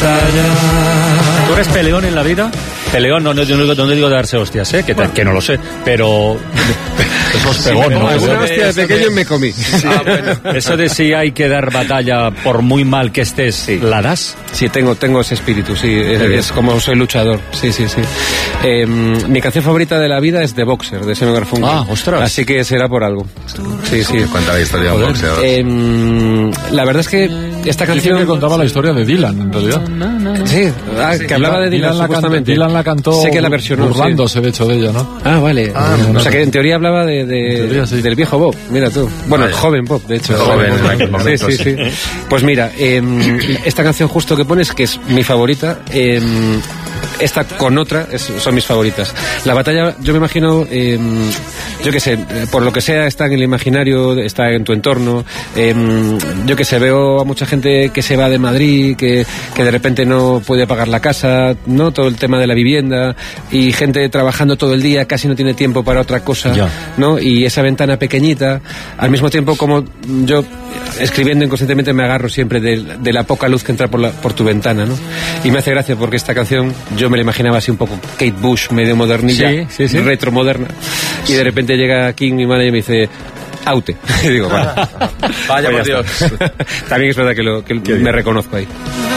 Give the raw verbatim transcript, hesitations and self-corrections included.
batalla. ¿Tú eres peleón en la vida? Peleón, no, no, no, no, no digo de darse hostias, ¿eh? que, bueno, que no lo sé, pero... Eso es pegón, ¿no? Alguna hostia de pequeño de... me comí. Sí. Ah, bueno. Eso de si hay que dar batalla por muy mal que estés, sí. ¿La das? Sí, tengo, tengo ese espíritu, sí. Es, es como soy luchador, sí, sí, sí. Eh, mi canción favorita de la vida es The Boxer, de Simon Garfunkel. Ah, ostras. Así que será por algo. Sí, sí. Cuenta la historia de boxeo. Eh, la verdad es que esta canción... que contaba la historia de Dylan, en realidad. Sí, ah, que hablaba de Dylan, Dylan supuestamente. La Dylan la cantó sé que la versionó, burlándose, sí. de hecho, de ella, ¿no? Ah, vale. Ah, no, o no, sea, que en teoría hablaba de, de, teoría, sí. del viejo Bob, mira tú. Bueno, el joven Bob, de hecho. Joven, en aquel momento, sí, sí, sí. Pues mira, eh, esta canción justo que pones, que es mi favorita, eh, esta con otra es, son mis favoritas. La batalla, yo me imagino, eh, yo qué sé, por lo que sea, está en el imaginario, está en tu entorno. Eh, yo que sé, veo a mucha gente que se va de Madrid, que, que de repente no puede pagar la casa, ¿no? Todo el tema de la vivienda, y gente trabajando todo el día, casi no tiene tiempo para otra cosa, ya. ¿no? Y esa ventana pequeñita, al mismo tiempo como yo escribiendo inconscientemente me agarro siempre de, de la poca luz que entra por, la, por tu ventana, ¿no? Y me hace gracia porque esta canción yo me la imaginaba así un poco Kate Bush, medio modernilla, sí, sí, sí. retromoderna, y de repente llega King, mi manager, y me dice Aute. Y digo, vale. Vaya por Dios. También es verdad que, lo, que me reconozco ahí.